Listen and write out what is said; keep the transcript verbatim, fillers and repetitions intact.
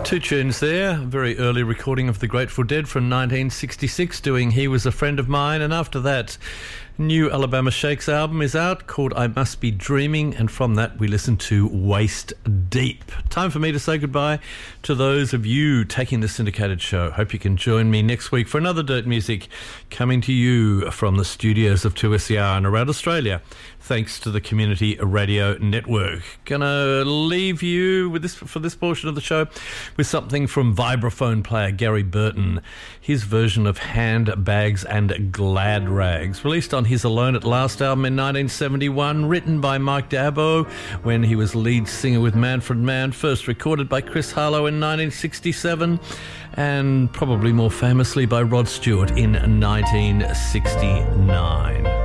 Two tunes there, a very early recording of the Grateful Dead from nineteen sixty-six doing He Was a Friend of Mine, and after that, new Alabama Shakes album is out called I Must Be Dreaming, and from that we listen to Waist Deep. Time for me to say goodbye to those of you taking the syndicated show. Hope you can join me next week for another Dirt Music coming to you from the studios of two S E R and around Australia, thanks to the Community Radio Network. Gonna leave you with this for this portion of the show with something from vibraphone player Gary Burton, his version of Handbags and Glad Rags, released on his Alone at Last album in nineteen seventy-one, written by Mike Dabo when he was lead singer with Manfred Mann, first recorded by Chris Harlow in nineteen sixty-seven, and probably more famously by Rod Stewart in nineteen sixty-nine.